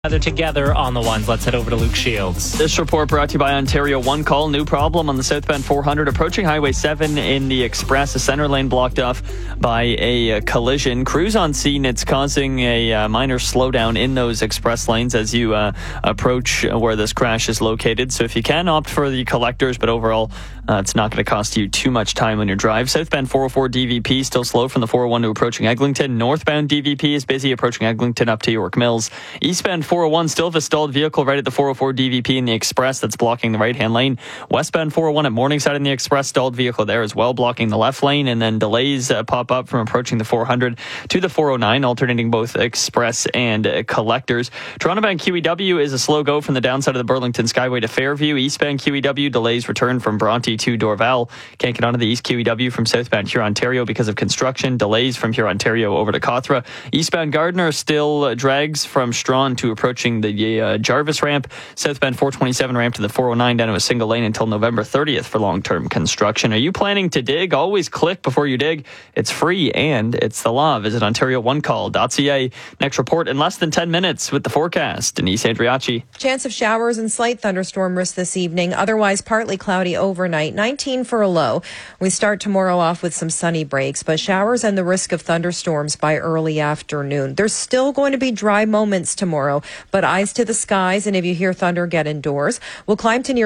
They're together on the ones. Let's head over to Luke Shields. This report brought to you by Ontario One Call. New problem on the southbound 400 approaching Highway 7 in the Express. The center lane blocked off by a collision. Crews on scene. It's causing a minor slowdown in those express lanes as you approach where this crash is located. So if you can, opt for the collectors, but overall it's not going to cost you too much time on your drive. Southbound 404 DVP still slow from the 401 to approaching Eglinton. Northbound DVP is busy approaching Eglinton up to York Mills. Eastbound 401 still have a stalled vehicle right at the 404 DVP in the Express that's blocking the right-hand lane. Westbound 401 at Morningside in the Express, stalled vehicle there as well, blocking the left lane, and then delays pop up from approaching the 400 to the 409, alternating both Express and collectors. Toronto-bound QEW is a slow go from the downside of the Burlington Skyway to Fairview. Eastbound QEW delays return from Bronte to Dorval. Can't get onto the East QEW from southbound Huron-Ontario because of construction. Delays from Huron-Ontario over to Cawthra. Eastbound Gardiner still drags from Strawn to approaching the Jarvis ramp. Southbound 427 ramp to the 409 down to a single lane until November 30th for long-term construction. Are you planning to dig? Always click before you dig. It's free and it's the law. Visit OntarioOneCall.ca. Next report in less than 10 minutes with the forecast. Denise Andriachi. Chance of showers and slight thunderstorm risk this evening. Otherwise partly cloudy overnight. 19 for a low. We start tomorrow off with some sunny breaks, but showers and the risk of thunderstorms by early afternoon. There's still going to be dry moments tomorrow, but eyes to the skies, and if you hear thunder, get indoors. We'll climb to near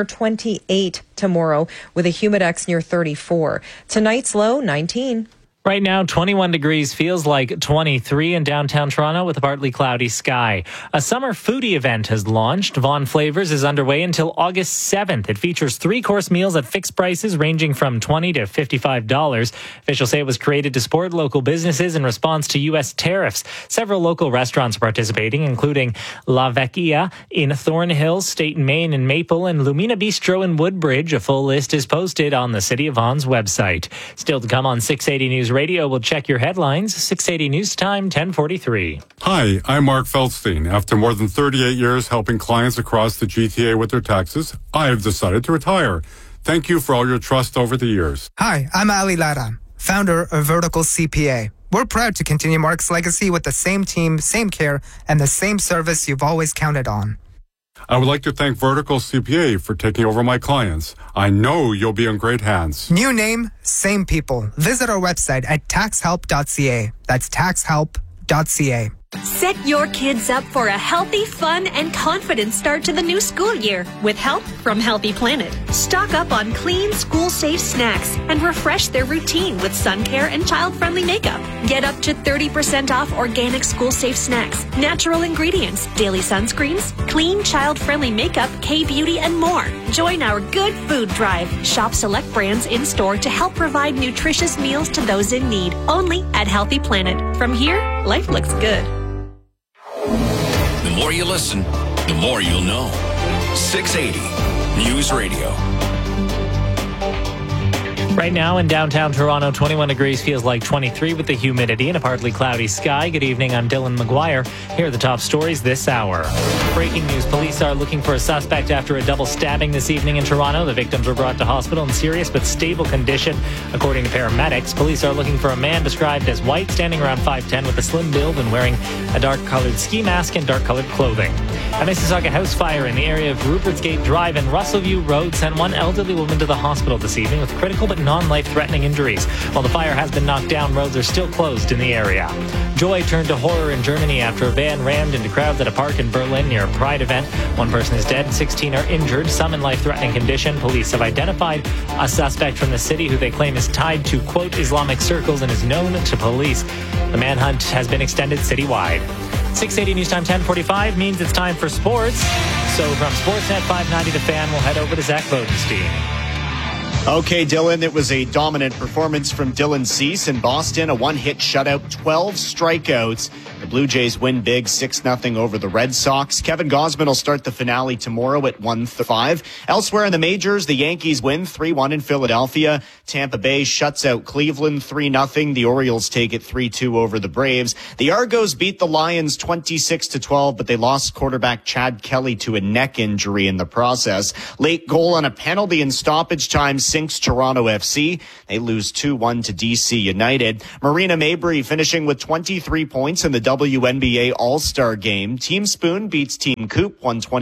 28 tomorrow with a humidex near 34. Tonight's low, 19. Right now, 21 degrees feels like 23 in downtown Toronto with a partly cloudy sky. A summer foodie event has launched. Vaughan Flavors is underway until August 7th. It features 3-course meals at fixed prices ranging from $20 to $55. Officials say it was created to support local businesses in response to U.S. tariffs. Several local restaurants are participating, including La Vecchia in Thornhill, State and Main and Maple, and Lumina Bistro in Woodbridge. A full list is posted on the City of Vaughan's website. Still to come on 680 News Radio. We'll check your headlines. 680 News Time, 10:43. Hi, I'm Mark Feldstein. After more than 38 years helping clients across the GTA with their taxes, I have decided to retire. Thank you for all your trust over the years. Hi, I'm Ali Lara, founder of Vertical CPA. We're proud to continue Mark's legacy with the same team, same care, and the same service you've always counted on. I would like to thank Vertical CPA for taking over my clients. I know you'll be in great hands. New name, same people. Visit our website at taxhelp.ca. That's taxhelp.ca. Set your kids up for a healthy, fun, and confident start to the new school year with help from Healthy Planet. Stock up on clean, school-safe snacks and refresh their routine with sun care and child-friendly makeup. Get up to 30% off organic school-safe snacks, natural ingredients, daily sunscreens, clean, child-friendly makeup, K-beauty, and more. Join our Good Food Drive. Shop select brands in-store to help provide nutritious meals to those in need. Only at Healthy Planet. From here, life looks good. The more you listen, the more you'll know. 680 News Radio. Right now in downtown Toronto, 21 degrees feels like 23 with the humidity and a partly cloudy sky. Good evening, I'm Dylan McGuire. Here are the top stories this hour. Breaking news, police are looking for a suspect after a double stabbing this evening in Toronto. The victims were brought to hospital in serious but stable condition. According to paramedics, police are looking for a man described as white, standing around 5'10", with a slim build and wearing a dark-colored ski mask and dark-colored clothing. A Mississauga house fire in the area of Rupert's Gate Drive and Russellview Road sent one elderly woman to the hospital this evening with critical but non-life-threatening injuries. While the fire has been knocked down, roads are still closed in the area. Joy turned to horror in Germany after a van rammed into crowds at a park in Berlin near a Pride event. One person is dead, 16 are injured, some in life-threatening condition. Police have identified a suspect from the city who they claim is tied to, quote, Islamic circles and is known to police. The manhunt has been extended citywide. 680 News Time 10:45 means it's time for sports. So from Sportsnet 590 The Fan, we'll head over to Zach Bodenstein. Okay, Dylan, it was a dominant performance from Dylan Cease in Boston. A one-hit shutout, 12 strikeouts. The Blue Jays win big 6-0 over the Red Sox. Kevin Gausman will start the finale tomorrow at 1:05. Elsewhere in the majors, the Yankees win 3-1 in Philadelphia. Tampa Bay shuts out Cleveland 3-0. The Orioles take it 3-2 over the Braves. The Argos beat the Lions 26-12, but they lost quarterback Chad Kelly to a neck injury in the process. Late goal on a penalty in stoppage time sinks Toronto FC. They lose 2-1 to DC United. Marina Mabrey finishing with 23 points in the WNBA All-Star game. Team Spoon beats Team Coop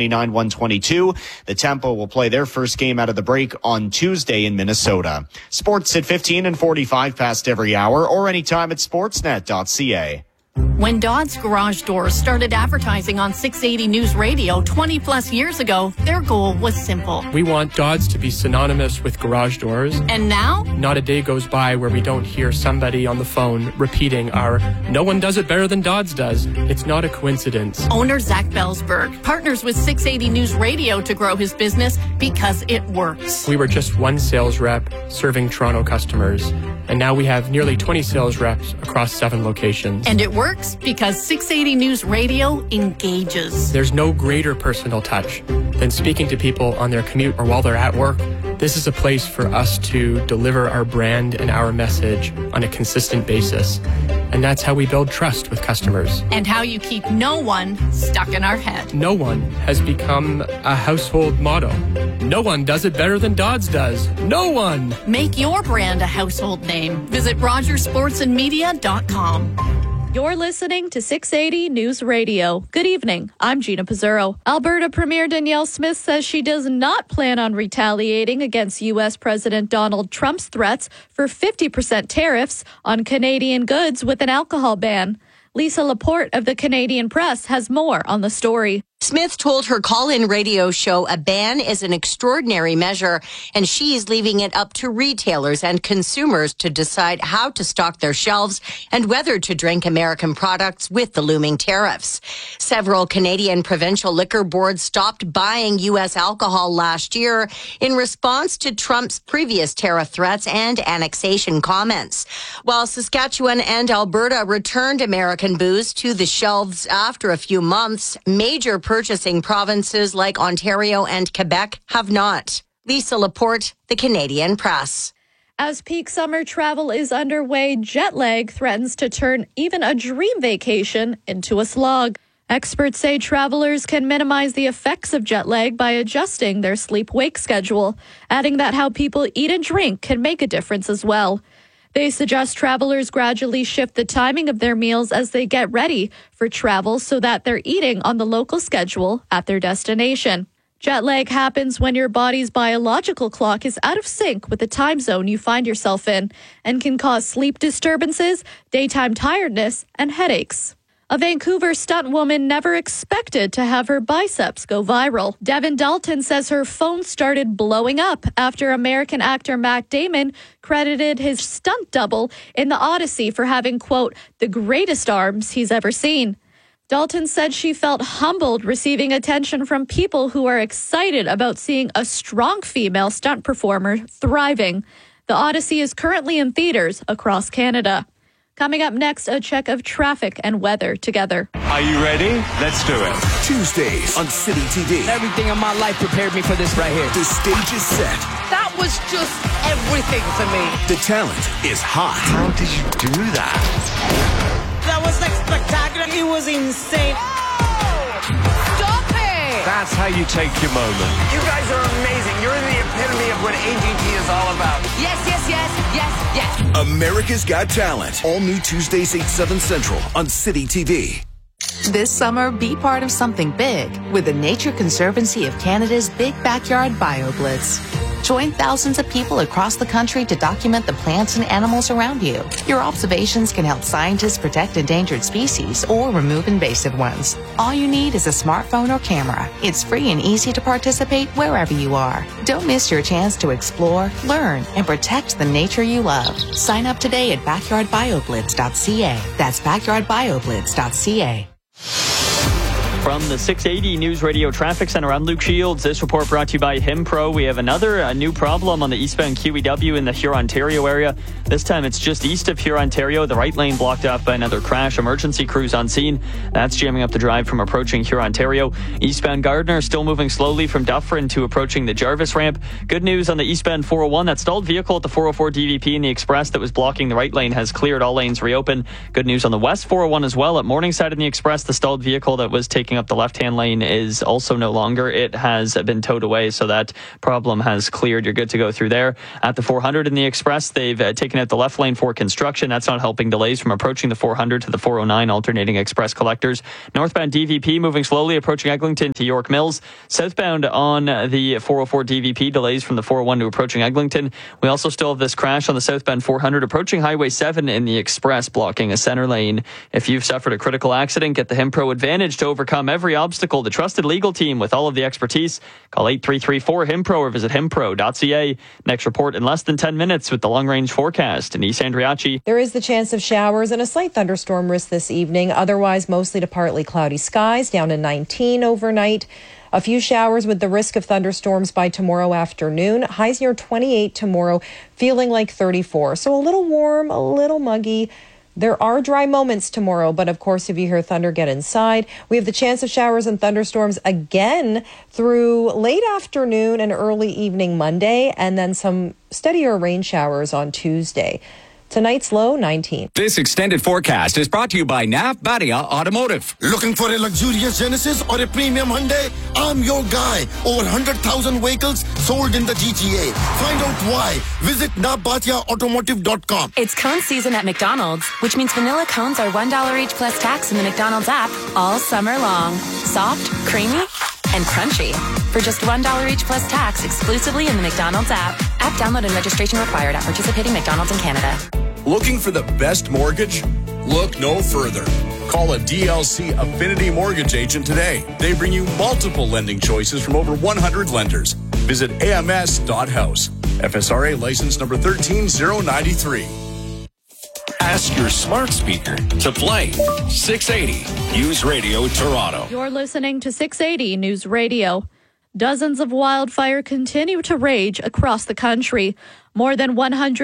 129-122. The Tempo will play their first game out of the break on Tuesday in Minnesota. Sports at 15 and 45 past every hour or anytime at sportsnet.ca. When Dodd's Garage Doors started advertising on 680 News Radio 20 plus years ago, their goal was simple. We want Dodd's to be synonymous with garage doors. And now? Not a day goes by where we don't hear somebody on the phone repeating our "no one does it better than Dodd's does." It's not a coincidence. Owner Zach Belsberg partners with 680 News Radio to grow his business because it works. We were just one sales rep serving Toronto customers, and now we have nearly 20 sales reps across 7 locations. And it works because 680 News Radio engages. There's no greater personal touch than speaking to people on their commute or while they're at work. This is a place for us to deliver our brand and our message on a consistent basis. And that's how we build trust with customers. And how you keep no one stuck in our head. No one has become a household motto. No one does it better than Dodd's does. No one! Make your brand a household name. Visit RogerSportsandMedia.com. You're listening to 680 News Radio. Good evening. I'm Gina Pizzurro. Alberta Premier Danielle Smith says she does not plan on retaliating against U.S. President Donald Trump's threats for 50% tariffs on Canadian goods with an alcohol ban. Lisa Laporte of the Canadian Press has more on the story. Smith told her call-in radio show a ban is an extraordinary measure, and she's leaving it up to retailers and consumers to decide how to stock their shelves and whether to drink American products with the looming tariffs. Several Canadian provincial liquor boards stopped buying U.S. alcohol last year in response to Trump's previous tariff threats and annexation comments. While Saskatchewan and Alberta returned American booze to the shelves after a few months, major purchasing provinces like Ontario and Quebec have not. Lisa Laporte, the Canadian Press. As peak summer travel is underway, jet lag threatens to turn even a dream vacation into a slog. Experts say travelers can minimize the effects of jet lag by adjusting their sleep-wake schedule, adding that how people eat and drink can make a difference as well. They suggest travelers gradually shift the timing of their meals as they get ready for travel so that they're eating on the local schedule at their destination. Jet lag happens when your body's biological clock is out of sync with the time zone you find yourself in and can cause sleep disturbances, daytime tiredness, and headaches. A Vancouver stunt woman never expected to have her biceps go viral. Devin Dalton says her phone started blowing up after American actor Matt Damon credited his stunt double in The Odyssey for having, quote, the greatest arms he's ever seen. Dalton said she felt humbled receiving attention from people who are excited about seeing a strong female stunt performer thriving. The Odyssey is currently in theaters across Canada. Coming up next, a check of traffic and weather together. Are you ready? Let's do it. Tuesdays on City TV. Everything in my life prepared me for this right here. The stage is set. That was just everything for me. The talent is hot. How did you do that? That was like spectacular. It was insane. Stop it! That's how you take your moment. You guys are amazing. You're the epitome of what AGT is all about. Yes, yes, yes, yes, yes. America's Got Talent. All new Tuesdays 8/7 Central on City TV. This summer, be part of something big with the Nature Conservancy of Canada's Big Backyard BioBlitz. Join thousands of people across the country to document the plants and animals around you. Your observations can help scientists protect endangered species or remove invasive ones. All you need is a smartphone or camera. It's free and easy to participate wherever you are. Don't miss your chance to explore, learn, and protect the nature you love. Sign up today at backyardbioblitz.ca. That's backyardbioblitz.ca. From the 680 News Radio Traffic Center, I'm Luke Shields. This report brought to you by Himpro. We have another new problem on the eastbound QEW in the Hurontario area. This time it's just east of Hurontario. The right lane blocked off by another crash. Emergency crews on scene. That's jamming up the drive from approaching Hurontario. Eastbound Gardner still moving slowly from Dufferin to approaching the Jarvis ramp. Good news on the eastbound 401. That stalled vehicle at the 404 DVP in the Express that was blocking the right lane has cleared. All lanes reopen. Good news on the west 401 as well. At Morningside in the Express, the stalled vehicle that was taking blocking up the left-hand lane is also no longer. It has been towed away, so that problem has cleared. You're good to go through there. At the 400 in the Express, they've taken out the left lane for construction. That's not helping delays from approaching the 400 to the 409 alternating Express collectors. Northbound DVP moving slowly, approaching Eglinton to York Mills. Southbound on the 404 DVP, delays from the 401 to approaching Eglinton. We also still have this crash on the southbound 400 approaching Highway 7 in the Express, blocking a center lane. If you've suffered a critical accident, get the HIMPRO Advantage to overcome every obstacle. The trusted legal team with all of the expertise. Call 8334-HIMPRO or visit himpro.ca. Next report in less than 10 minutes with the long-range forecast. Denise Andriachi. There is the chance of showers and a slight thunderstorm risk this evening. Otherwise, mostly to partly cloudy skies, down to 19 overnight. A few showers with the risk of thunderstorms by tomorrow afternoon. Highs near 28 tomorrow, feeling like 34. So a little warm, a little muggy. There are dry moments tomorrow, but of course, if you hear thunder, get inside. We have the chance of showers and thunderstorms again through late afternoon and early evening Monday, and then some steadier rain showers on Tuesday. Tonight's low, 19. This extended forecast is brought to you by Nav Badia Automotive. Looking for a luxurious Genesis or a premium Hyundai? I'm your guy. Over 100,000 vehicles sold in the GTA. Find out why. Visit navbatiaautomotive.com. It's cone season at McDonald's, which means vanilla cones are $1 each plus tax in the McDonald's app all summer long. Soft, creamy, and crunchy. For just $1 each plus tax exclusively in the McDonald's app. App download and registration required at participating McDonald's in Canada. Looking for the best mortgage? Look no further. Call a DLC Affinity Mortgage agent today. They bring you multiple lending choices from over 100 lenders. Visit ams.house. FSRA license number 13093. Ask your smart speaker to play 680 News Radio Toronto. You're listening to 680 News Radio. Dozens of wildfires continue to rage across the country. More than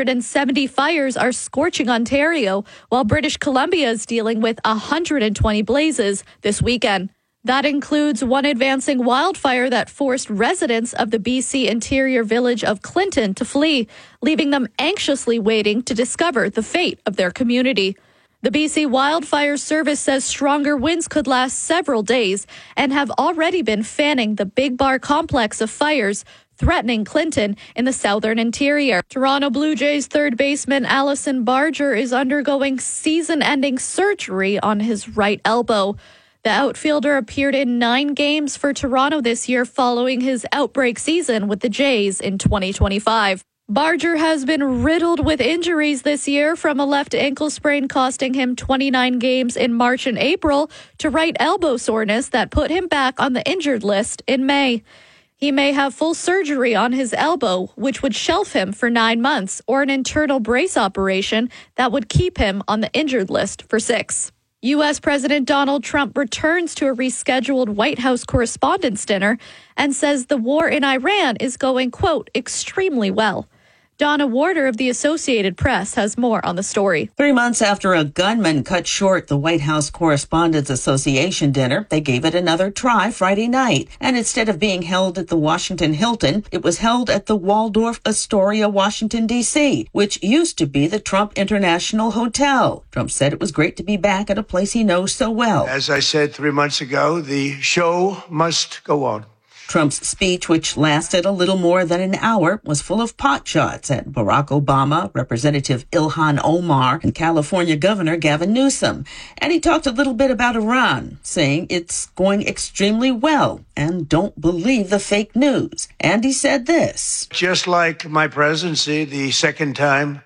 170 fires are scorching Ontario, while British Columbia is dealing with 120 blazes this weekend. That includes one advancing wildfire that forced residents of the BC interior village of Clinton to flee, leaving them anxiously waiting to discover the fate of their community. The BC Wildfire Service says stronger winds could last several days and have already been fanning the Big Bar complex of fires, threatening Clinton in the southern interior. Toronto Blue Jays third baseman Allison Barger is undergoing season-ending surgery on his right elbow. The outfielder appeared in 9 games for Toronto this year following his outbreak season with the Jays in 2025. Barger has been riddled with injuries this year, from a left ankle sprain costing him 29 games in March and April to right elbow soreness that put him back on the injured list in May. He may have full surgery on his elbow, which would shelf him for 9 months, or an internal brace operation that would keep him on the injured list for 6. U.S. President Donald Trump returns to a rescheduled White House Correspondents' Dinner and says the war in Iran is going, quote, extremely well. Donna Warder of the Associated Press has more on the story. 3 months after a gunman cut short the White House Correspondents Association dinner, they gave it another try Friday night. And instead of being held at the Washington Hilton, it was held at the Waldorf Astoria, Washington, D.C., which used to be the Trump International Hotel. Trump said it was great to be back at a place he knows so well. As I said 3 months ago, the show must go on. Trump's speech, which lasted a little more than an hour, was full of pot shots at Barack Obama, Representative Ilhan Omar, and California Governor Gavin Newsom. And he talked a little bit about Iran, saying it's going extremely well and don't believe the fake news. And he said this. Just like my presidency, the second time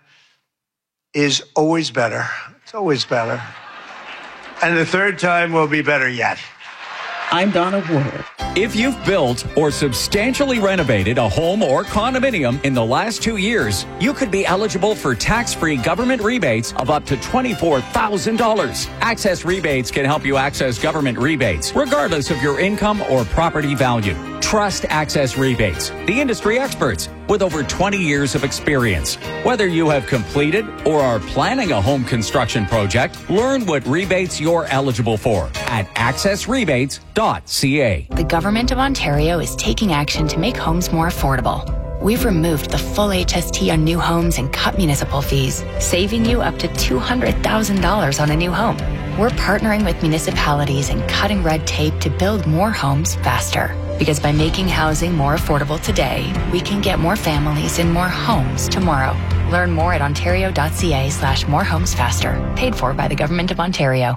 is always better. It's always better. And the third time will be better yet. I'm Donna Warder. If you've built or substantially renovated a home or condominium in the last 2 years, you could be eligible for tax-free government rebates of up to $24,000. Access Rebates can help you access government rebates, regardless of your income or property value. Trust Access Rebates, the industry experts with over 20 years of experience. Whether you have completed or are planning a home construction project, learn what rebates you're eligible for at accessrebates.ca. The Government of Ontario is taking action to make homes more affordable. We've removed the full HST on new homes and cut municipal fees, saving you up to $200,000 on a new home. we're partnering with municipalities and cutting red tape to build more homes faster. Because by making housing more affordable today, we can get more families in more homes tomorrow. Learn more at ontario.ca/more homes faster. Paid for by the Government of Ontario.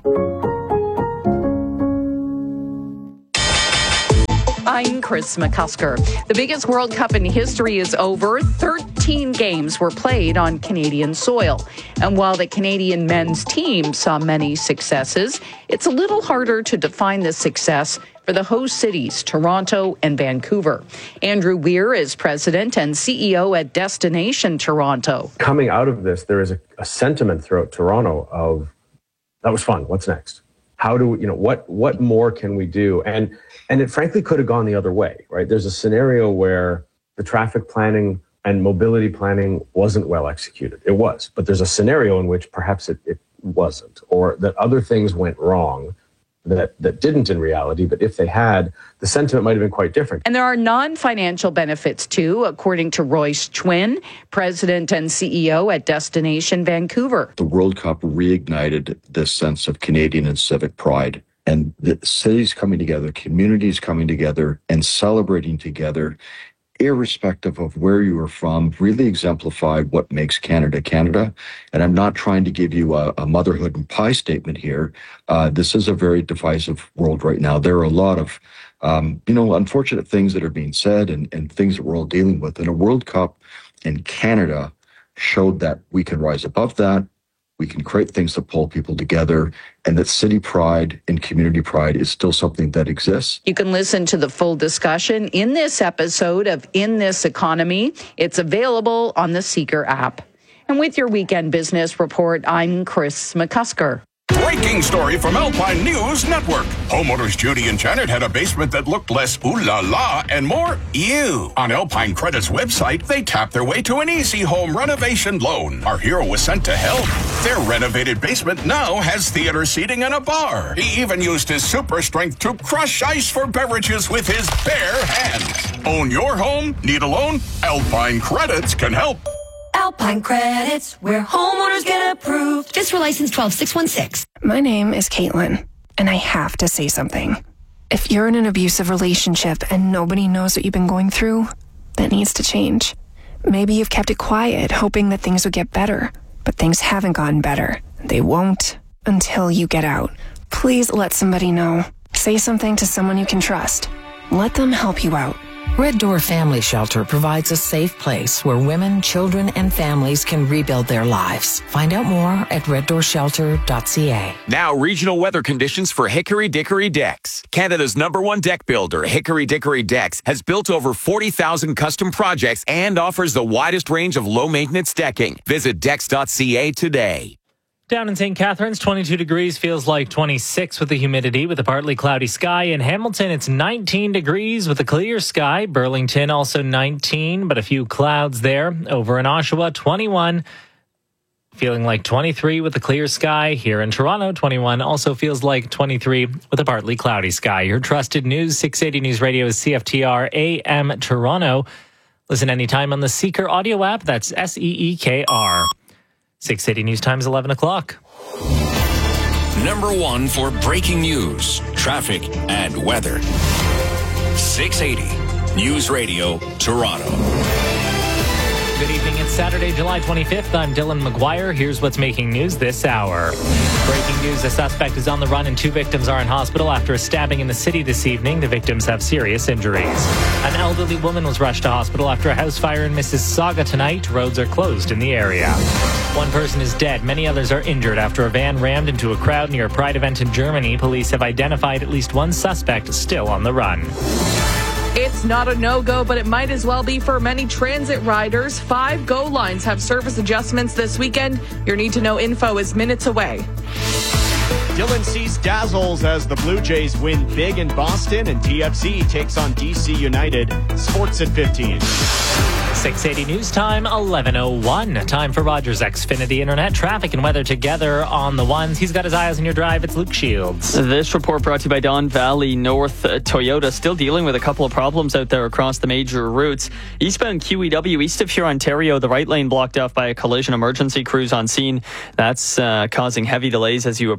I'm Chris McCusker. The biggest World Cup in history is over. 13 games were played on Canadian soil. And while the Canadian men's team saw many successes, it's a little harder to define the success for the host cities, Toronto and Vancouver. Andrew Weir is president and CEO at Destination Toronto. Coming out of this, there is a sentiment throughout Toronto of, that was fun, what's next? How do we, what more can we do? And it frankly could have gone the other way, right? There's a scenario where the traffic planning and mobility planning wasn't well executed. It was, but there's a scenario in which perhaps it wasn't, or that other things went wrong that didn't in reality, but if they had, the sentiment might have been quite different. And there are non-financial benefits too, according to Royce Chwin, president and CEO at Destination Vancouver. The World Cup reignited this sense of Canadian and civic pride, and the cities coming together, communities coming together and celebrating together, irrespective of where you are from, really exemplified what makes Canada Canada. And I'm not trying to give you a motherhood and pie statement here. This is a very divisive world right now. There are a lot of, unfortunate things that are being said and things that we're all dealing with. And a World Cup in Canada showed that we can rise above that. We can create things that pull people together, and that city pride and community pride is still something that exists. You can listen to the full discussion in this episode of In This Economy. It's available on the Seeker app. And with your weekend business report, I'm Chris McCusker. Breaking story from Alpine News Network. Homeowners Judy and Janet had a basement that looked less ooh la la and more ew. On Alpine Credit's website, they tapped their way to an easy home renovation loan. Our hero was sent to help. Their renovated basement now has theater seating and a bar. He even used his super strength to crush ice for beverages with his bare hands. Own your home? Need a loan? Alpine Credits can help. Alpine Credits, where homeowners get approved. FSR license 12616. My name is Caitlin, and I have to say something. If you're in an abusive relationship and nobody knows what you've been going through, that needs to change. Maybe you've kept it quiet, hoping that things would get better, but things haven't gotten better. They won't until you get out. Please let somebody know. Say something to someone you can trust. Let them help you out. Red Door Family Shelter provides a safe place where women, children, and families can rebuild their lives. Find out more at reddoorshelter.ca. Now, regional weather conditions for Hickory Dickory Decks. Canada's #1 deck builder, Hickory Dickory Decks, has built over 40,000 custom projects and offers the widest range of low-maintenance decking. Visit decks.ca today. Down in St. Catharines, 22 degrees, feels like 26 with the humidity, with a partly cloudy sky. In Hamilton, it's 19 degrees with a clear sky. Burlington, also 19, but a few clouds there. Over in Oshawa, 21, feeling like 23 with a clear sky. Here in Toronto, 21, also feels like 23 with a partly cloudy sky. Your trusted news, 680 News Radio is CFTR AM Toronto. Listen anytime on the Seeker audio app. That's SEEKR. 680 News Times, 11 o'clock. #1 for breaking news, traffic, and weather. 680 News Radio, Toronto. Good evening. It's Saturday, July 25th. I'm Dylan McGuire. Here's what's making news this hour. Breaking news, a suspect is on the run and 2 victims are in hospital after a stabbing in the city this evening. The victims have serious injuries. An elderly woman was rushed to hospital after a house fire in Mississauga tonight. Roads are closed in the area. One person is dead. Many others are injured after a van rammed into a crowd near a Pride event in Germany. Police have identified at least one suspect still on the run. It's not a no-go, but it might as well be for many transit riders. 5 GO lines have service adjustments this weekend. Your need-to-know info is minutes away. Dylan Cease dazzles as the Blue Jays win big in Boston, and TFC takes on DC United. Sports at 15. 680 News Time, 11:01. Time for Rogers Xfinity Internet. Traffic and weather together on the ones. He's got his eyes on your drive. It's Luke Shields. This report brought to you by Don Valley North Toyota. Still dealing with a couple of problems out there across the major routes. Eastbound QEW, east of Huron, Ontario, the right lane blocked off by a collision. Emergency crews on scene. That's causing heavy delays as you approach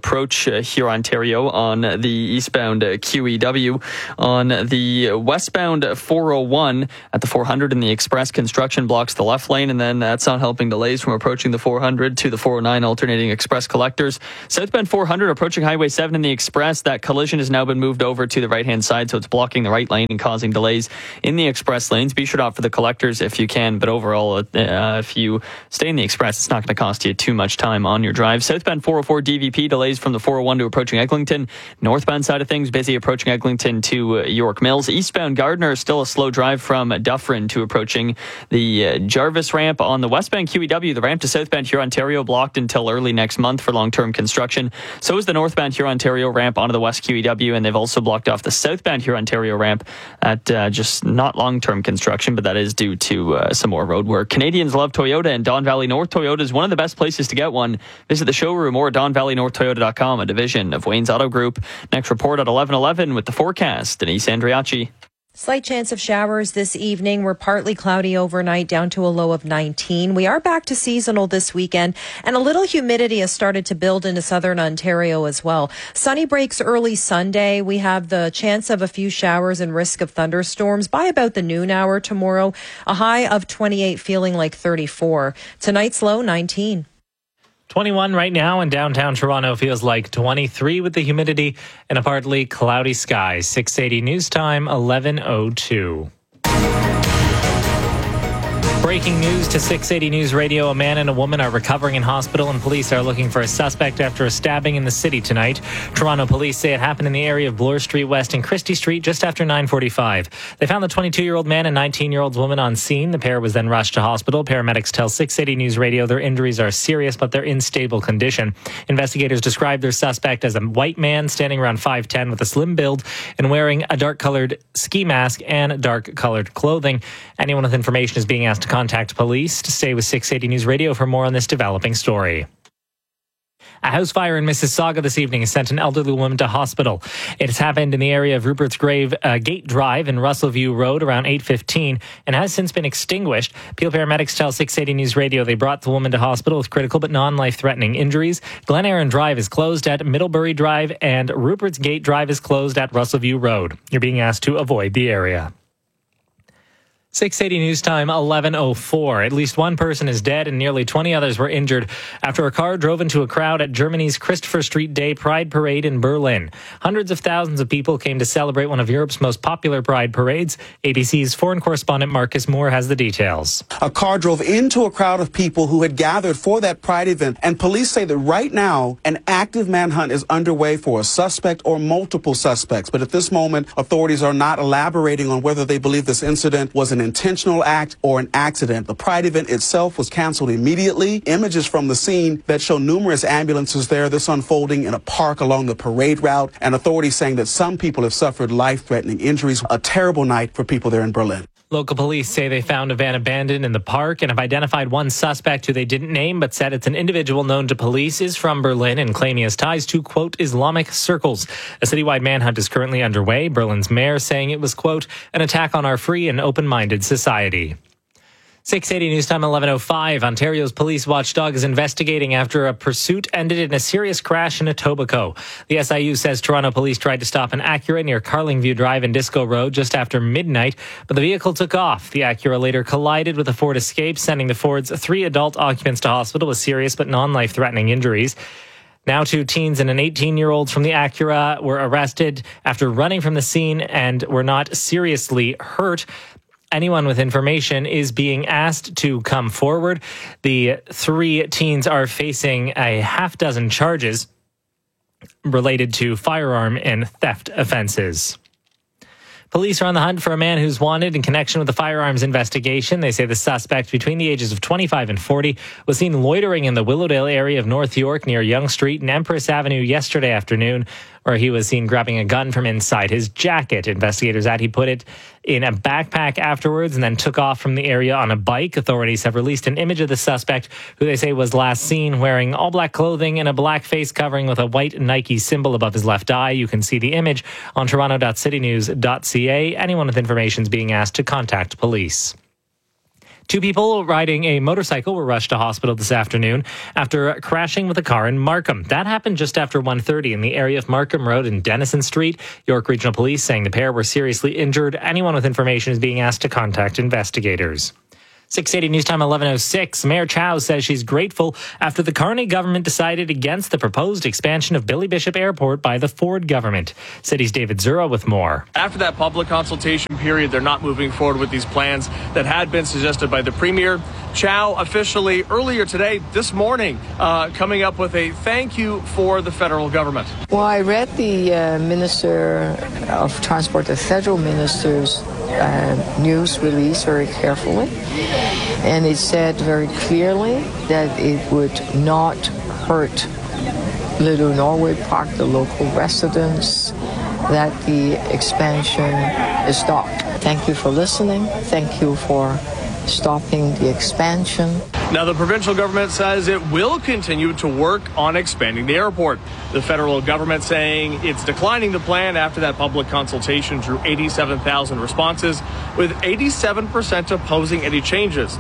Hurontario on the eastbound QEW. On the westbound 401 at the 400 in the Express, construction blocks the left lane, and then that's not helping delays from approaching the 400 to the 409 alternating Express collectors. Southbound 400 approaching Highway 7 in the Express. That collision has now been moved over to the right-hand side, so it's blocking the right lane and causing delays in the Express lanes. Be sure to opt for the collectors if you can, but overall, if you stay in the Express, it's not going to cost you too much time on your drive. Southbound 404 DVP delays from the 401 to approaching Eglinton. Northbound side of things, busy approaching Eglinton to York Mills. Eastbound Gardner, still a slow drive from Dufferin to approaching the Jarvis ramp. On the westbound QEW, the ramp to southbound Hurontario blocked until early next month for long-term construction. So is the northbound Hurontario ramp onto the west QEW, and they've also blocked off the southbound Hurontario ramp at just not long-term construction, but that is due to some more road work. Canadians love Toyota, and Don Valley North Toyota is one of the best places to get one. Visit the showroom or DonValleyNorthToyota.com, a division of Wayne's Auto Group. Next report at 11:11 with the forecast. Denise Andriachi. Slight chance of showers this evening. We're partly cloudy overnight, down to a low of 19. We are back to seasonal this weekend, and a little humidity has started to build into southern Ontario as well. Sunny breaks early Sunday. We have the chance of a few showers and risk of thunderstorms by about the noon hour tomorrow. A high of 28, feeling like 34. Tonight's low, 19. 21 right now, and downtown Toronto feels like 23 with the humidity and a partly cloudy sky. 680 news time, 11:02. Breaking news to 680 News Radio. A man and a woman are recovering in hospital, and police are looking for a suspect after a stabbing in the city tonight. Toronto police say it happened in the area of Bloor Street West and Christie Street just after 9:45. They found the 22-year-old man and 19-year-old woman on scene. The pair was then rushed to hospital. Paramedics tell 680 News Radio their injuries are serious, but they're in stable condition. Investigators described their suspect as a white man standing around 5'10" with a slim build and wearing a dark-colored ski mask and dark-colored clothing. Anyone with information is being asked to contact police. To stay with 680 News Radio for more on this developing story. A house fire in Mississauga this evening has sent an elderly woman to hospital. It has happened in the area of Rupert's Grave Gate Drive and Russellview Road around 8:15 and has since been extinguished. Peel paramedics tell 680 News Radio they brought the woman to hospital with critical but non-life-threatening injuries. Glen Erin Drive is closed at Middlebury Drive, and Rupert's Gate Drive is closed at Russellview Road. You're being asked to avoid the area. 680 News Time, 11:04. At least one person is dead and nearly 20 others were injured after a car drove into a crowd at Germany's Christopher Street Day Pride Parade in Berlin. Hundreds of thousands of people came to celebrate one of Europe's most popular pride parades. ABC's foreign correspondent Marcus Moore has the details. A car drove into a crowd of people who had gathered for that pride event, and police say that right now an active manhunt is underway for a suspect or multiple suspects. But at this moment, authorities are not elaborating on whether they believe this incident was an intentional act or an accident. The pride event itself was canceled immediately. Images from the scene that show numerous ambulances there, this unfolding in a park along the parade route, and authorities saying that some people have suffered life-threatening injuries. A terrible night for people there in Berlin. Local police say they found a van abandoned in the park and have identified one suspect who they didn't name but said it's an individual known to police, is from Berlin, and claim he has ties to, quote, Islamic circles. A citywide manhunt is currently underway. Berlin's mayor saying it was, quote, an attack on our free and open-minded society. 680 News Time, 11:05. Ontario's police watchdog is investigating after a pursuit ended in a serious crash in Etobicoke. The SIU says Toronto police tried to stop an Acura near Carlingview Drive and Disco Road just after midnight, but the vehicle took off. The Acura later collided with a Ford Escape, sending the Ford's 3 adult occupants to hospital with serious but non-life-threatening injuries. Now 2 teens and an 18-year-old from the Acura were arrested after running from the scene and were not seriously hurt. Anyone with information is being asked to come forward. The 3 teens are facing a half dozen charges related to firearm and theft offenses. Police are on the hunt for a man who's wanted in connection with the firearms investigation. They say the suspect, between the ages of 25 and 40, was seen loitering in the Willowdale area of North York near Yonge Street and Empress Avenue yesterday afternoon, where he was seen grabbing a gun from inside his jacket. Investigators add he put it in a backpack afterwards and then took off from the area on a bike. Authorities have released an image of the suspect, who they say was last seen wearing all black clothing and a black face covering with a white Nike symbol above his left eye. You can see the image on toronto.citynews.ca. Anyone with information is being asked to contact police. 2 people riding a motorcycle were rushed to hospital this afternoon after crashing with a car in Markham. That happened just after 1:30 in the area of Markham Road and Denison Street. York Regional Police saying the pair were seriously injured. Anyone with information is being asked to contact investigators. 680 News Time 11:06. Mayor Chow says she's grateful after the Carney government decided against the proposed expansion of Billy Bishop Airport by the Ford government. City's David Zura with more. After that public consultation period, they're not moving forward with these plans that had been suggested by the Premier. Chow officially earlier today, this morning, coming up with a thank you for the federal government. Well, I read the Minister of Transport, the federal minister's news release very carefully, and it said very clearly that it would not hurt Little Norway Park, the local residents, that the expansion is stopped. Thank you for listening. Thank you for stopping the expansion. Now, the provincial government says it will continue to work on expanding the airport. The federal government saying it's declining the plan after that public consultation drew 87,000 responses, with 87% opposing any changes.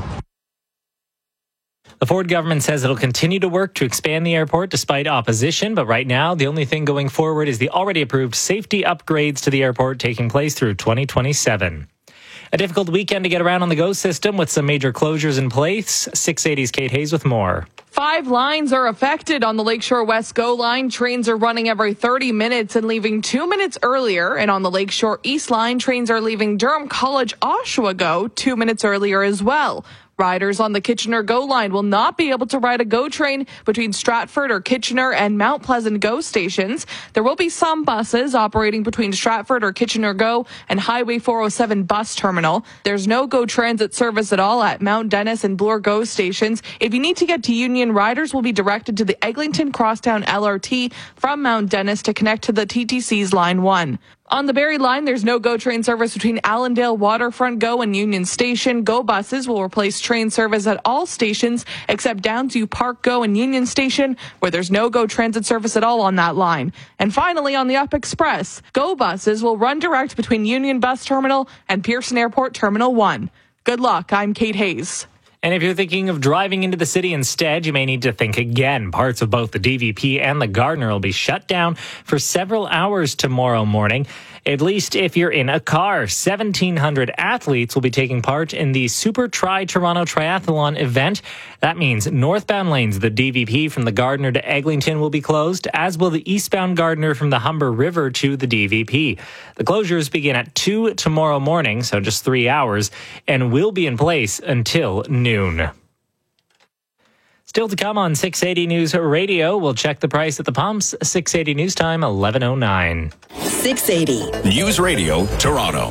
The Ford government says it'll continue to work to expand the airport despite opposition, but right now the only thing going forward is the already approved safety upgrades to the airport taking place through 2027. A difficult weekend to get around on the GO system with some major closures in place. 680's Kate Hayes with more. 5 lines are affected on the Lakeshore West GO line. Trains are running every 30 minutes and leaving 2 minutes earlier. And on the Lakeshore East line, trains are leaving Durham College Oshawa GO 2 minutes earlier as well. Riders on the Kitchener GO line will not be able to ride a GO train between Stratford or Kitchener and Mount Pleasant GO stations. There will be some buses operating between Stratford or Kitchener GO and Highway 407 bus terminal. There's no GO transit service at all at Mount Dennis and Bloor GO stations. If you need to get to Union, riders will be directed to the Eglinton Crosstown LRT from Mount Dennis to connect to the TTC's Line 1. On the Barrie line, there's no GO train service between Allendale Waterfront GO and Union Station. GO buses will replace train service at all stations except Downsview Park GO and Union Station, where there's no GO transit service at all on that line. And finally, on the Up Express, GO buses will run direct between Union Bus Terminal and Pearson Airport Terminal 1. Good luck. I'm Kate Hayes. And if you're thinking of driving into the city instead, you may need to think again. Parts of both the DVP and the Gardiner will be shut down for several hours tomorrow morning, at least if you're in a car. 1,700 athletes will be taking part in the Super Tri Toronto Triathlon event. That means northbound lanes, the DVP from the Gardiner to Eglinton will be closed, as will the eastbound Gardiner from the Humber River to the DVP. The closures begin at 2 tomorrow morning, so just 3 hours, and will be in place until noon. Still to come on 680 News Radio, we'll check the price at the pumps. 680 News Time, 11:09. 680 News Radio, Toronto.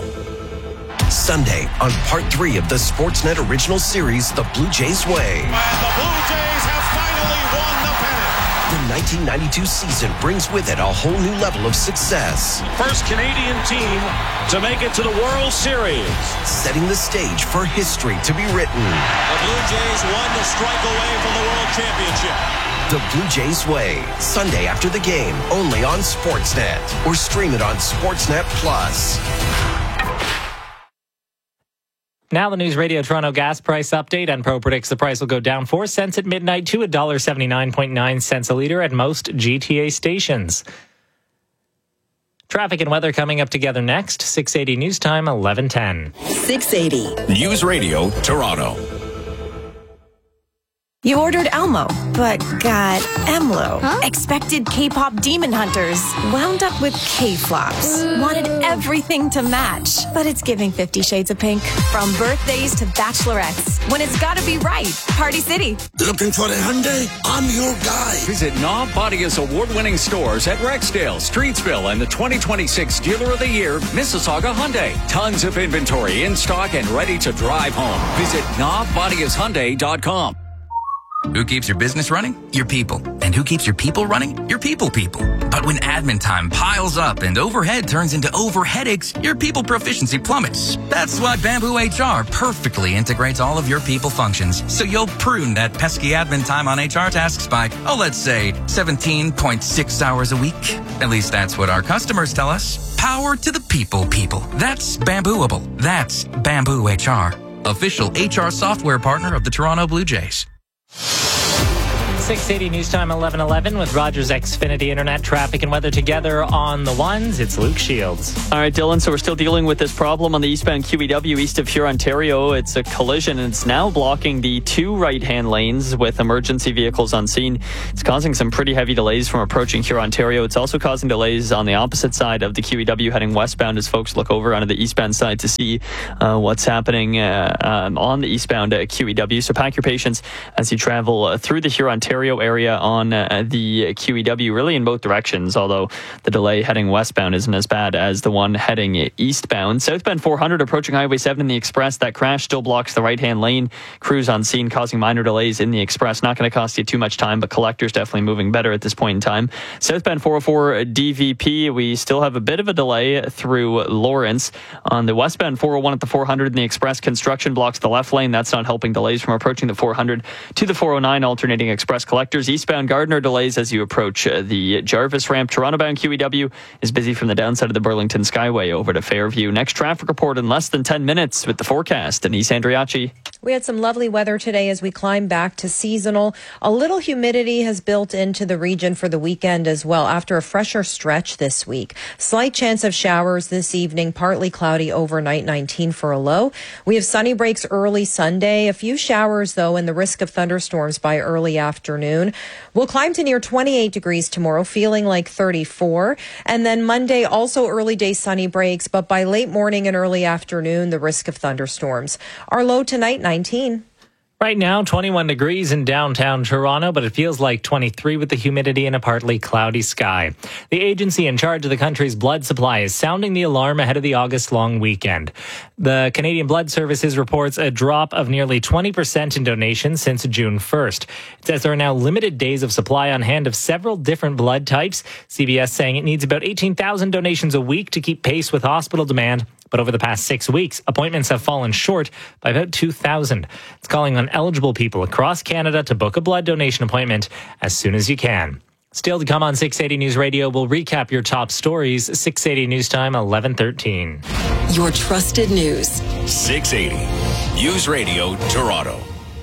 Sunday on part 3 of the Sportsnet original series, The Blue Jays Way. And the Blue Jays have finally won the pennant. The 1992 season brings with it a whole new level of success. First Canadian team to make it to the World Series. Setting the stage for history to be written. The Blue Jays 1 strike away from the World Championship. The Blue Jays Way, Sunday after the game, only on Sportsnet. Or stream it on Sportsnet Plus. Now the News Radio Toronto gas price update. Enpro predicts the price will go down 4 cents at midnight to $1.79.9 a litre at most GTA stations. Traffic and weather coming up together next. 680 News Time, 11:10. 680 News Radio, Toronto. You ordered Elmo, but got Emlo. Huh? Expected K-pop demon hunters. Wound up with K-flops. Wanted everything to match, but it's giving 50 Shades of Pink. From birthdays to bachelorettes, when it's gotta be right. Party City. Looking for a Hyundai? I'm your guy. Visit Knob Bodia's award-winning stores at Rexdale, Streetsville, and the 2026 Dealer of the Year, Mississauga Hyundai. Tons of inventory in stock and ready to drive home. Visit knobbodiashyundai.com. Who keeps your business running? Your people. And who keeps your people running? Your people. But when admin time piles up and overhead turns into overheadaches, your people proficiency plummets. That's why Bamboo HR perfectly integrates all of your people functions, so you'll prune that pesky admin time on HR tasks by, let's say, 17.6 hours a week. At least that's what our customers tell us. Power to the people. That's Bambooable. That's Bamboo HR. official HR software partner of the Toronto Blue Jays. 680 News Time 11:11 with Rogers Xfinity Internet traffic and weather together on the ones. It's Luke Shields. All right, Dylan, so we're still dealing with this problem on the eastbound QEW east of Huron, Ontario. It's a collision and it's now blocking the two right-hand lanes with emergency vehicles on scene. It's causing some pretty heavy delays from approaching Huron, Ontario. It's also causing delays on the opposite side of the QEW heading westbound as folks look over onto the eastbound side to see what's happening on the eastbound QEW. So pack your patience as you travel through the Huron, Ontario area on the QEW, really in both directions, although the delay heading westbound isn't as bad as the one heading eastbound. Southbound 400 approaching Highway 7 in the Express. That crash still blocks the right-hand lane. Crews on scene causing minor delays in the Express. Not going to cost you too much time, but collectors definitely moving better at this point in time. Southbound 404 DVP, we still have a bit of a delay through Lawrence. On the westbound 401 at the 400 in the Express, construction blocks the left lane. That's not helping delays from approaching the 400 to the 409 alternating Express collectors. Eastbound Gardner delays as you approach the Jarvis ramp. Toronto-bound QEW is busy from the downside of the Burlington Skyway over to Fairview. Next traffic report in less than 10 minutes with the forecast. Denise Andriachi. We had some lovely weather today as we climb back to seasonal. A little humidity has built into the region for the weekend as well after a fresher stretch this week. Slight chance of showers this evening, partly cloudy overnight, 19 for a low. We have sunny breaks early Sunday. A few showers, though, and the risk of thunderstorms by early afternoon. We'll climb to near 28 degrees tomorrow, feeling like 34. And then Monday, also early day sunny breaks, but by late morning and early afternoon, the risk of thunderstorms. Our low tonight, 19. Right now, 21 degrees in downtown Toronto, but it feels like 23 with the humidity and a partly cloudy sky. The agency in charge of the country's blood supply is sounding the alarm ahead of the August long weekend. The Canadian Blood Services reports a drop of nearly 20% in donations since June 1st. It says there are now limited days of supply on hand of several different blood types. CBS saying it needs about 18,000 donations a week to keep pace with hospital demand. But over the past 6 weeks, appointments have fallen short by about 2,000. It's calling on eligible people across Canada to book a blood donation appointment as soon as you can. Still to come on 680 News Radio, we'll recap your top stories. 680 News Time, 11:13. Your trusted news. 680 News Radio Toronto.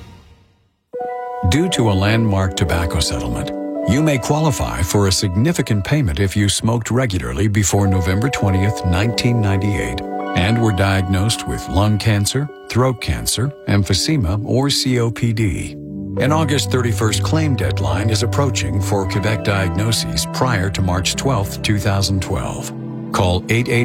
Due to a landmark tobacco settlement, you may qualify for a significant payment if you smoked regularly before November 20th, 1998, and were diagnosed with lung cancer, throat cancer, emphysema, or COPD. An August 31st claim deadline is approaching for Quebec diagnoses prior to March 12th, 2012. Call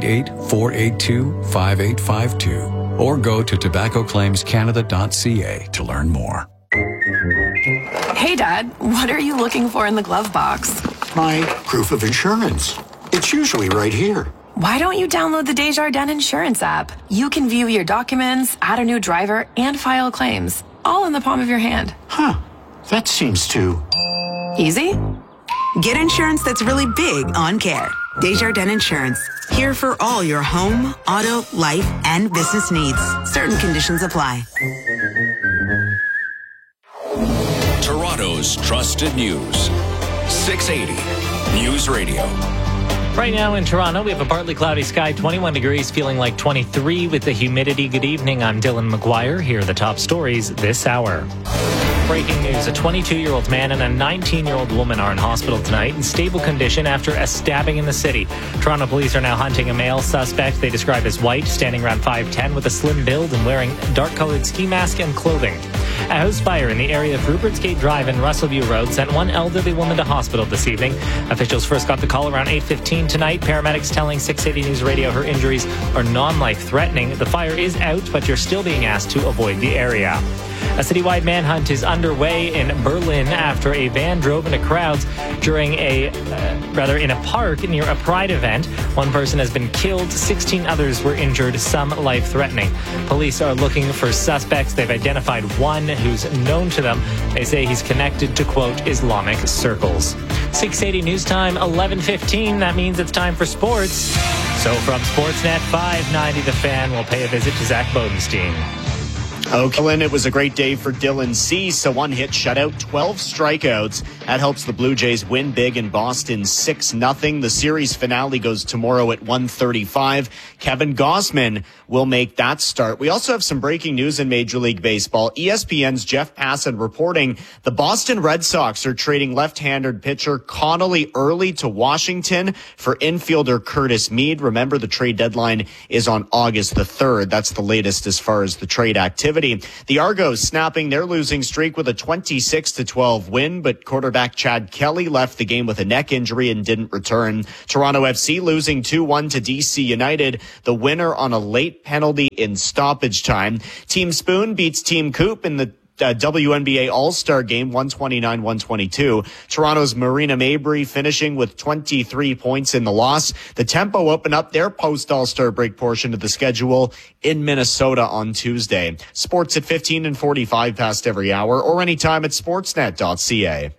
888-482-5852 or go to tobaccoclaimscanada.ca to learn more. Hey, Dad, what are you looking for in the glove box? My proof of insurance. It's usually right here. Why don't you download the Desjardins Insurance app? You can view your documents, add a new driver, and file claims, all in the palm of your hand. Huh. That seems too... easy? Get insurance that's really big on care. Desjardins Insurance. Here for all your home, auto, life, and business needs. Certain conditions apply. Toronto's trusted news. 680 News Radio. Right now in Toronto, we have a partly cloudy sky, 21 degrees, feeling like 23 with the humidity. Good evening, I'm Dylan McGuire. Here are the top stories this hour. Breaking news, a 22-year-old man and a 19-year-old woman are in hospital tonight in stable condition after a stabbing in the city. Toronto police are now hunting a male suspect they describe as white, standing around 5'10", with a slim build and wearing dark-colored ski mask and clothing. A house fire in the area of Rupert's Gate Drive and Russellview Road sent one elderly woman to hospital this evening. Officials first got the call around 8:15 tonight. Paramedics telling 680 News Radio her injuries are non-life-threatening. The fire is out, but you're still being asked to avoid the area. A citywide manhunt is underway in Berlin after a van drove into crowds during in a park near a pride event. One person has been killed, 16 others were injured, some life-threatening. Police are looking for suspects. They've identified one who's known to them. They say he's connected to, quote, Islamic circles. 680 News Time, 11:15. That means it's time for sports. So from Sportsnet 590, The Fan will pay a visit to Zach Bodenstein. Okay, it was a great day for Dylan Cease. A one-hit shutout, 12 strikeouts. That helps the Blue Jays win big in Boston 6-0. The series finale goes tomorrow at 1:35. Kevin Gausman will make that start. We also have some breaking news in Major League Baseball. ESPN's Jeff Passan reporting the Boston Red Sox are trading left-handed pitcher Connolly Early to Washington for infielder Curtis Mead. Remember, the trade deadline is on August the 3rd. That's the latest as far as the trade activity. The Argos snapping their losing streak with a 26-12 win, but quarterback Chad Kelly left the game with a neck injury and didn't return. Toronto FC losing 2-1 to DC United, the winner on a late penalty in stoppage time. Team Spoon beats Team Coop in the WNBA All-Star Game, 129-122. Toronto's Marina Mabry finishing with 23 points in the loss. The Tempo open up their post-All-Star break portion of the schedule in Minnesota on Tuesday. Sports at 15 and 45 past every hour or anytime at sportsnet.ca.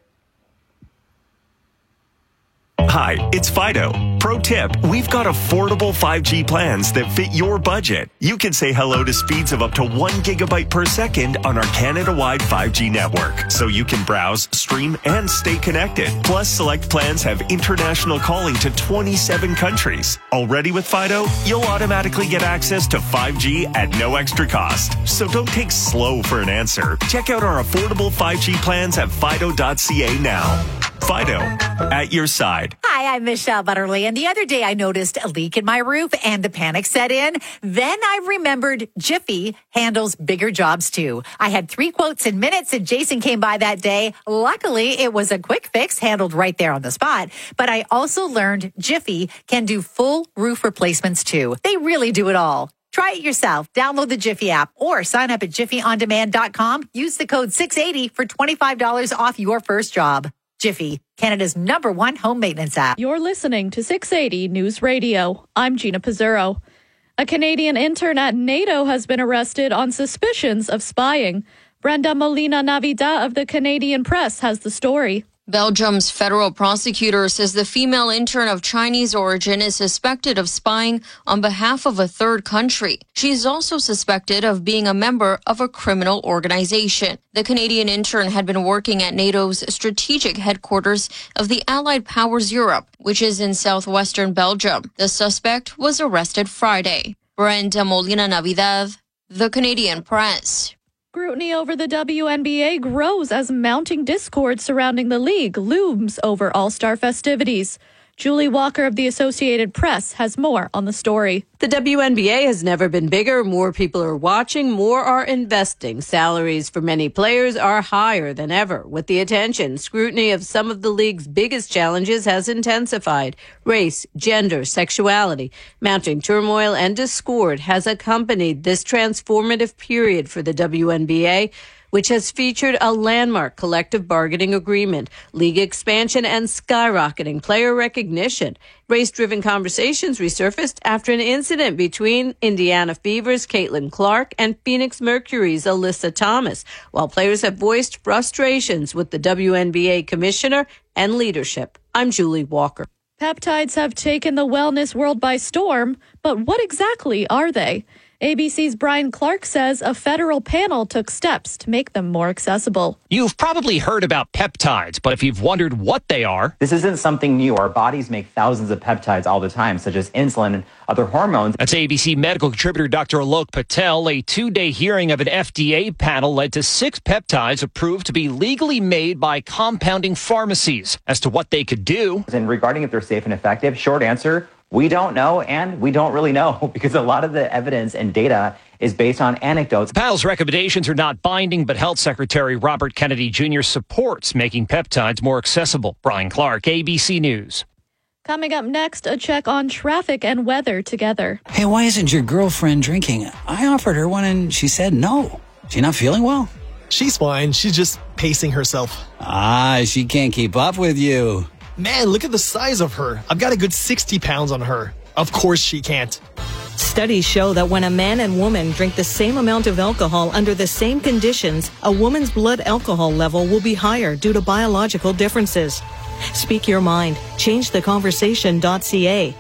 Hi, it's Fido. Pro tip, we've got affordable 5G plans that fit your budget. You can say hello to speeds of up to 1 gigabyte per second on our Canada-wide 5G network, so you can browse, stream, and stay connected. Plus, select plans have international calling to 27 countries. Already with Fido, you'll automatically get access to 5G at no extra cost. So don't take slow for an answer. Check out our affordable 5G plans at fido.ca now. Fido, at your side. Hi, I'm Michelle Butterly, and the other day I noticed a leak in my roof and the panic set in. Then I remembered Jiffy handles bigger jobs too. I had 3 quotes in minutes and Jason came by that day. Luckily, it was a quick fix handled right there on the spot. But I also learned Jiffy can do full roof replacements too. They really do it all. Try it yourself. Download the Jiffy app or sign up at jiffyondemand.com. Use the code 680 for $25 off your first job. Jiffy, Canada's #1 home maintenance app. You're listening to 680 News Radio. I'm Gina Pizzurro. A Canadian intern at NATO has been arrested on suspicions of spying. Brenda Molina-Navidad of the Canadian Press has the story. Belgium's federal prosecutor says the female intern of Chinese origin is suspected of spying on behalf of a third country. She is also suspected of being a member of a criminal organization. The Canadian intern had been working at NATO's strategic headquarters of the Allied Powers Europe, which is in southwestern Belgium. The suspect was arrested Friday. Brenda Molina-Navidad, the Canadian Press. Scrutiny over the WNBA grows as mounting discord surrounding the league looms over All-Star festivities. Julie Walker of the Associated Press has more on the story. The WNBA has never been bigger. More people are watching, more are investing. Salaries for many players are higher than ever. With the attention, scrutiny of some of the league's biggest challenges has intensified. Race, gender, sexuality, mounting turmoil and discord has accompanied this transformative period for the WNBA, which has featured a landmark collective bargaining agreement, league expansion, and skyrocketing player recognition. Race-driven conversations resurfaced after an incident between Indiana Fever's Caitlin Clark and Phoenix Mercury's Alyssa Thomas, while players have voiced frustrations with the WNBA commissioner and leadership. I'm Julie Walker. Peptides have taken the wellness world by storm, but what exactly are they? ABC's Brian Clark says a federal panel took steps to make them more accessible. You've probably heard about peptides, but if you've wondered what they are... This isn't something new. Our bodies make thousands of peptides all the time, such as insulin and other hormones. That's ABC medical contributor Dr. Alok Patel. A 2-day hearing of an FDA panel led to 6 peptides approved to be legally made by compounding pharmacies. As to what they could do... And regarding if they're safe and effective, short answer... we don't know, and we don't really know because a lot of the evidence and data is based on anecdotes. The panel's recommendations are not binding, but Health Secretary Robert Kennedy Jr. supports making peptides more accessible. Brian Clark, ABC News. Coming up next, a check on traffic and weather together. Hey, why isn't your girlfriend drinking? I offered her one and she said no. She not feeling well? She's fine. She's just pacing herself. She can't keep up with you. Man, look at the size of her. I've got a good 60 pounds on her. Of course she can't. Studies show that when a man and woman drink the same amount of alcohol under the same conditions, a woman's blood alcohol level will be higher due to biological differences. Speak your mind. ChangeTheConversation.ca.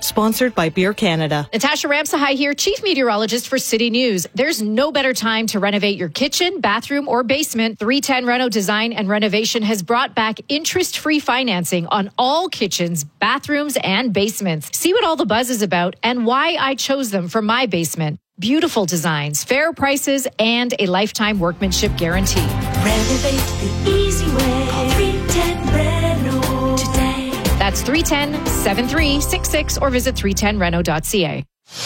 Sponsored by Beer Canada. Natasha Ramsahai here, Chief Meteorologist for City News. There's no better time to renovate your kitchen, bathroom, or basement. 310 Reno Design and Renovation has brought back interest-free financing on all kitchens, bathrooms, and basements. See what all the buzz is about and why I chose them for my basement. Beautiful designs, fair prices, and a lifetime workmanship guarantee. Renovate the easy way. Call 310 Reno today. That's 310-7366 or visit 310reno.ca.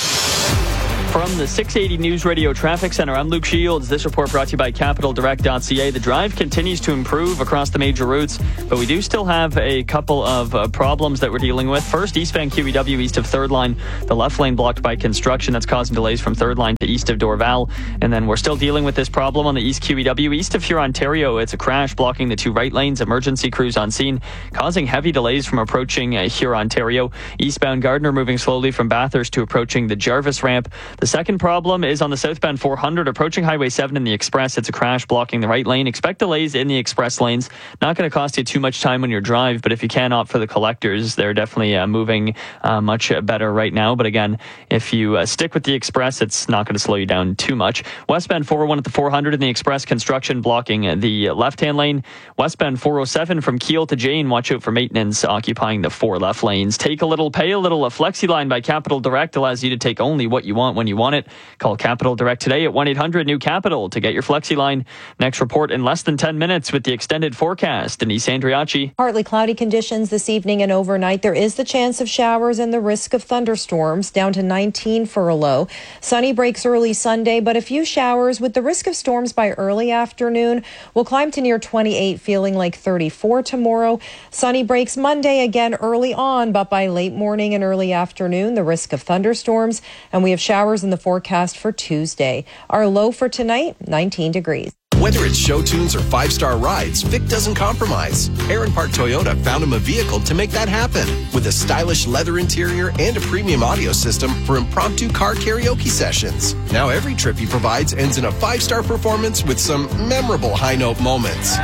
From the 680 News Radio Traffic Center, I'm Luke Shields. This report brought to you by CapitalDirect.ca. The drive continues to improve across the major routes, but we do still have a couple of problems that we're dealing with. First, East Van QEW east of 3rd Line. The left lane blocked by construction. That's causing delays from 3rd Line to east of Dorval. And then we're still dealing with this problem on the East QEW east of Hurontario. It's a crash blocking the 2 right lanes. Emergency crews on scene, causing heavy delays from approaching Hurontario. Eastbound Gardner moving slowly from Bathurst to approaching the Jarvis ramp. The second problem is on the southbound 400 approaching Highway 7 in the Express. It's a crash blocking the right lane. Expect delays in the Express lanes. Not going to cost you too much time on your drive, but if you can opt for the collectors, they're definitely moving much better right now. But again, if you stick with the Express, it's not going to slow you down too much. Westbound 401 at the 400 in the Express, construction blocking the left-hand lane. Westbound 407 from Kiel to Jane, watch out for maintenance occupying the 4 left lanes. Take a little, pay a little. A FlexiLine by Capital Direct allows you to take only what you want when you want it. Call Capital Direct today at 1-800-NEW-CAPITAL to get your FlexiLine. Next report in less than 10 minutes with the extended forecast. Denise Andriachi. Partly cloudy conditions this evening and overnight. There is the chance of showers and the risk of thunderstorms, down to 19 for a low. Sunny breaks early Sunday, but a few showers with the risk of storms by early afternoon. We'll climb to near 28, feeling like 34 tomorrow. Sunny breaks Monday again early on, but by late morning and early afternoon, the risk of thunderstorms. And we have showers in the forecast for Tuesday. Our low for tonight, 19 degrees. Whether it's show tunes or 5-star rides, Vic doesn't compromise. Aaron Park Toyota found him a vehicle to make that happen, with a stylish leather interior and a premium audio system for impromptu car karaoke sessions. Now every trip he provides ends in a 5-star performance with some memorable high-note moments.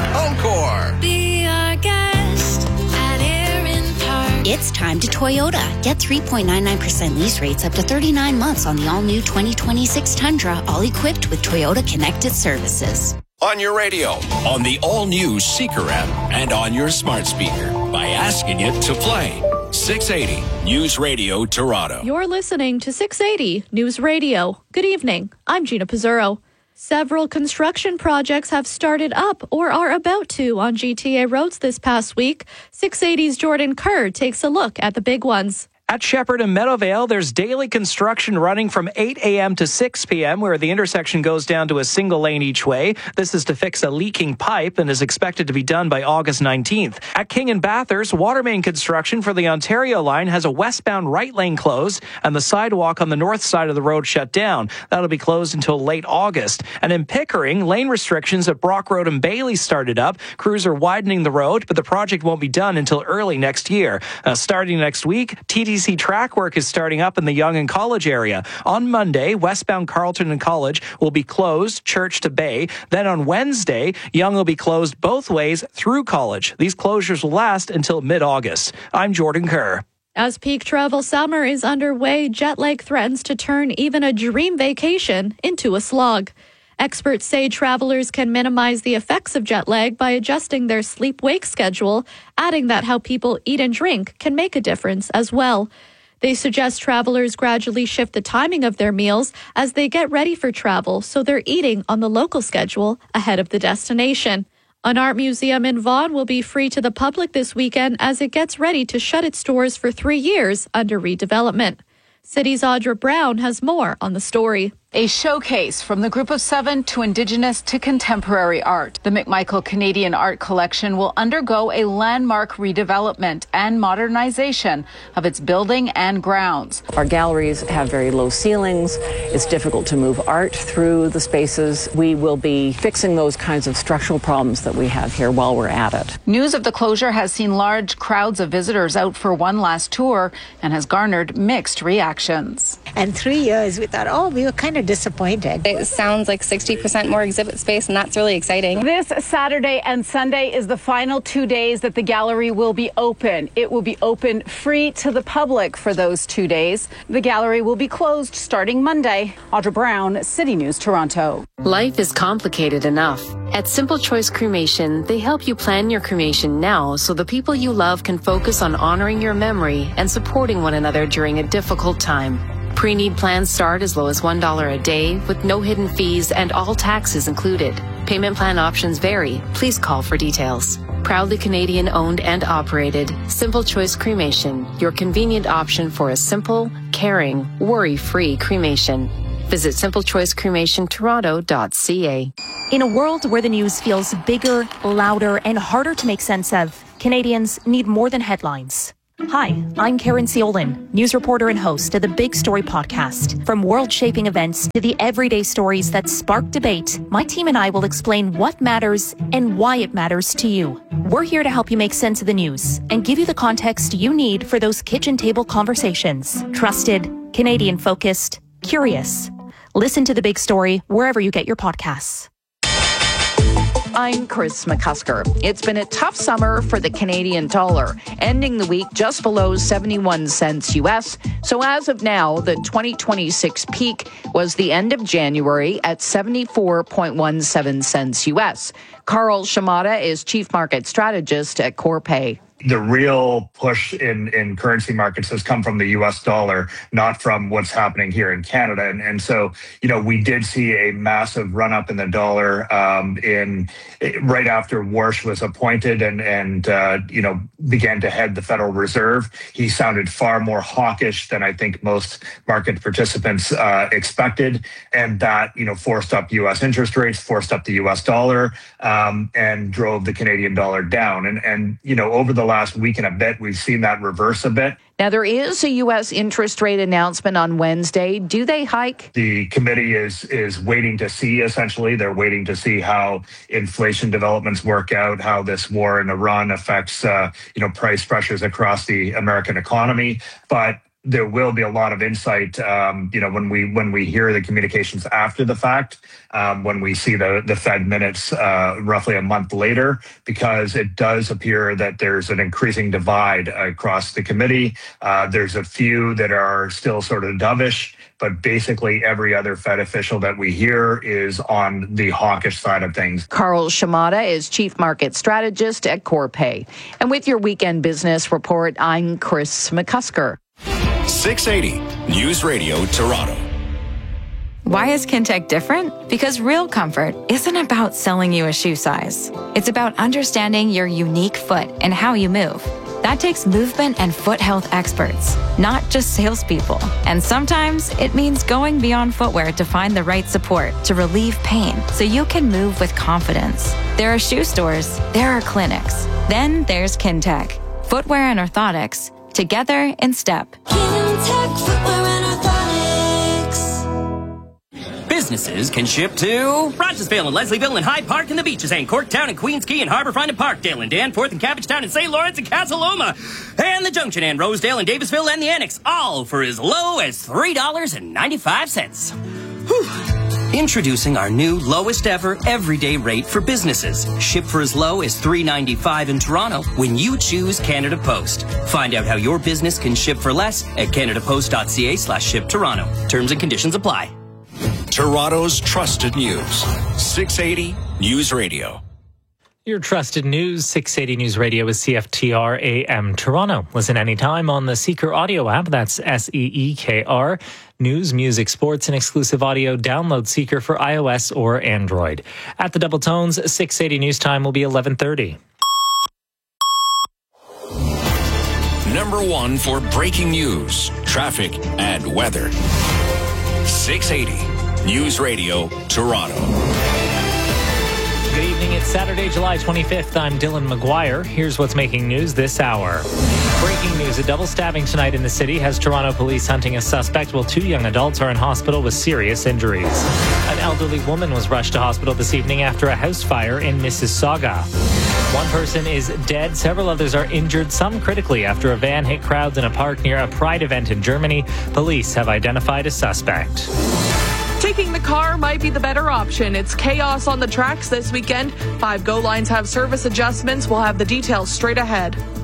Encore! Be our guest at Aaron Park. It's time to Toyota. Get 3.99% lease rates up to 39 months on the all-new 2026 Tundra, all equipped with Toyota Connected Services. On your radio, on the all-new Seeker app, and on your smart speaker by asking it to play. 680 News Radio Toronto. You're listening to 680 News Radio. Good evening. I'm Gina Pizzurro. Several construction projects have started up or are about to on GTA roads this past week. 680's Jordan Kerr takes a look at the big ones. At Shepherd and Meadowvale, there's daily construction running from 8 a.m. to 6 p.m., where the intersection goes down to a single lane each way. This is to fix a leaking pipe and is expected to be done by August 19th. At King and Bathurst, water main construction for the Ontario line has a westbound right lane closed and the sidewalk on the north side of the road shut down. That'll be closed until late August. And in Pickering, lane restrictions at Brock Road and Bailey started up. Crews are widening the road, but the project won't be done until early next year. Starting next week, TTC track work is starting up in the Yonge and College area. On Monday, westbound Carleton and College will be closed, Church to Bay. Then on Wednesday, Yonge will be closed both ways through College. These closures will last until mid-August. I'm Jordan Kerr. As peak travel summer is underway, jet lag threatens to turn even a dream vacation into a slog. Experts say travelers can minimize the effects of jet lag by adjusting their sleep-wake schedule, adding that how people eat and drink can make a difference as well. They suggest travelers gradually shift the timing of their meals as they get ready for travel, so they're eating on the local schedule ahead of the destination. An art museum in Vaughan will be free to the public this weekend as it gets ready to shut its doors for 3 years under redevelopment. City's Audra Brown has more on the story. A showcase from the Group of Seven to Indigenous to contemporary art. The McMichael Canadian Art Collection will undergo a landmark redevelopment and modernization of its building and grounds. Our galleries have very low ceilings. It's difficult to move art through the spaces. We will be fixing those kinds of structural problems that we have here while we're at it. News of the closure has seen large crowds of visitors out for one last tour and has garnered mixed reactions. And 3 years, we thought, we were kind of disappointed. It sounds like 60% more exhibit space, and that's really exciting. This Saturday and Sunday is the final 2 days that the gallery will be open. It will be open free to the public for those 2 days. The gallery will be closed starting Monday. Audra Brown, City News, Toronto. Life is complicated enough. At Simple Choice Cremation, they help you plan your cremation now so the people you love can focus on honoring your memory and supporting one another during a difficult time. Pre-need plans start as low as $1 a day with no hidden fees and all taxes included. Payment plan options vary. Please call for details. Proudly Canadian owned and operated, Simple Choice Cremation, your convenient option for a simple, caring, worry-free cremation. Visit simplechoicecremationtoronto.ca. In a world where the news feels bigger, louder, and harder to make sense of, Canadians need more than headlines. Hi, I'm Karen Ciolin, news reporter and host of the Big Story podcast. From world-shaping events to the everyday stories that spark debate, my team and I will explain what matters and why it matters to you. We're here to help you make sense of the news and give you the context you need for those kitchen table conversations. Trusted, Canadian-focused, curious. Listen to The Big Story wherever you get your podcasts. I'm Chris McCusker. It's been a tough summer for the Canadian dollar, ending the week just below 71 cents U.S. So as of now, the 2026 peak was the end of January at 74.17 cents U.S. Carl Shimada is Chief Market Strategist at Corpay. The real push in currency markets has come from the U.S. dollar, not from what's happening here in Canada. And so, we did see a massive run up in the dollar right after Warsh was appointed and began to head the Federal Reserve. He sounded far more hawkish than I think most market participants expected. And that, forced up U.S. interest rates, forced up the U.S. dollar, and drove the Canadian dollar down. And over the last week and a bit, we've seen that reverse a bit. Now, there is a U.S. interest rate announcement on Wednesday. Do they hike? The committee is waiting to see, essentially. They're waiting to see how inflation developments work out, how this war in Iran affects, price pressures across the American economy. But there will be a lot of insight, when we hear the communications after the fact, when we see the Fed minutes roughly a month later, because it does appear that there's an increasing divide across the committee. There's a few that are still sort of dovish, but basically every other Fed official that we hear is on the hawkish side of things. Carl Shimada is Chief Market Strategist at Corpay. And with your weekend business report, I'm Chris McCusker. 680 News Radio Toronto. Why is Kintec different? Because real comfort isn't about selling you a shoe size. It's about understanding your unique foot and how you move. That takes movement and foot health experts, not just salespeople. And sometimes it means going beyond footwear to find the right support to relieve pain so you can move with confidence. There are shoe stores, there are clinics. Then there's Kintec, footwear and orthotics, together in step. Kintec Footwear and Orthotics. Businesses can ship to Rochesville and Leslieville and Hyde Park and the Beaches and Corktown and Queens Quay and Harbourfront and Parkdale and Danforth and Cabbagetown and St. Lawrence and Casa Loma and the Junction and Rosedale and Davisville and the Annex, all for as low as $3.95. Whew. Introducing our new lowest ever everyday rate for businesses. Ship for as low as $3.95 in Toronto when you choose Canada Post. Find out how your business can ship for less at canadapost.ca/ship Toronto. Terms and conditions apply. Toronto's trusted news. 680 News Radio. Your trusted news, 680 News Radio is CFTR AM Toronto. Listen anytime on the Seeker audio app. That's SEEKR. News, music, sports, and exclusive audio. Download Seeker for iOS or Android. At the Double Tones, 680 News time will be 11:30. Number one for breaking news, traffic, and weather. 680 News Radio Toronto. Good evening. It's Saturday, July 25th. I'm Dylan McGuire. Here's what's making news this hour. Breaking news, a double stabbing tonight in the city has Toronto police hunting a suspect while 2 young adults are in hospital with serious injuries. An elderly woman was rushed to hospital this evening after a house fire in Mississauga. One person is dead, several others are injured, some critically, after a van hit crowds in a park near a Pride event in Germany. Police have identified a suspect. Taking the car might be the better option. It's chaos on the tracks this weekend. 5 GO lines have service adjustments. We'll have the details straight ahead.